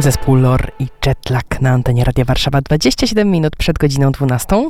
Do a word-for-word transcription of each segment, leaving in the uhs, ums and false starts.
Zespół Lor i Jetlag na antenie Radia Warszawa. dwadzieścia siedem minut przed godziną dwunastą.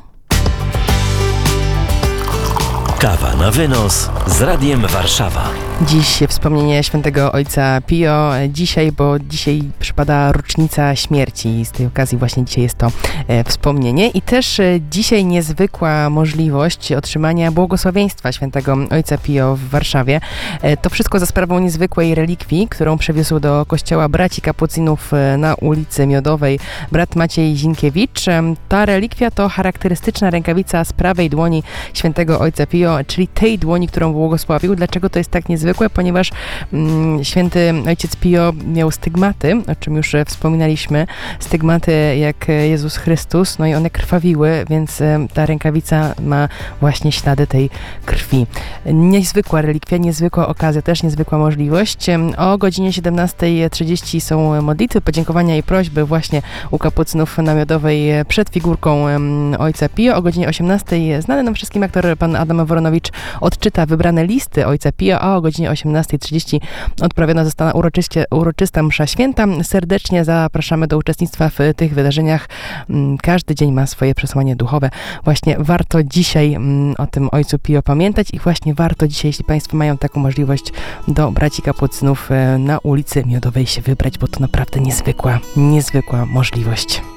Kawa na wynos z Radiem Warszawa. Dziś wspomnienie świętego ojca Pio. Dzisiaj, bo dzisiaj przypada rocznica śmierci. Z tej okazji właśnie dzisiaj jest to e, wspomnienie. I też e, dzisiaj niezwykła możliwość otrzymania błogosławieństwa świętego ojca Pio w Warszawie. E, to wszystko za sprawą niezwykłej relikwii, którą przewiózł do kościoła braci kapucynów e, na ulicy Miodowej brat Maciej Zinkiewicz. E, ta relikwia to charakterystyczna rękawica z prawej dłoni świętego ojca Pio, czyli tej dłoni, którą błogosławił. Dlaczego to jest tak niezwykłe? Ponieważ mm, święty ojciec Pio miał stygmaty, o czym już wspominaliśmy, stygmaty jak Jezus Chrystus, no i one krwawiły, więc ta rękawica ma właśnie ślady tej krwi. Niezwykła relikwia, niezwykła okazja, też niezwykła możliwość. O godzinie siedemnastej trzydzieści są modlitwy, podziękowania i prośby właśnie u kapucynów na Miodowej przed figurką ojca Pio. O godzinie osiemnastej znany nam wszystkim aktor pan Adam Woronowicz odczyta wybrane listy ojca Pio, a o godzinie osiemnastej trzydzieści odprawiona zostanie uroczyście, uroczysta msza święta. Serdecznie zapraszamy do uczestnictwa w tych wydarzeniach. Każdy dzień ma swoje przesłanie duchowe. Właśnie warto dzisiaj o tym ojcu Pio pamiętać i właśnie warto dzisiaj, jeśli Państwo mają taką możliwość, do braci kapucynów na ulicy Miodowej się wybrać, bo to naprawdę niezwykła, niezwykła możliwość.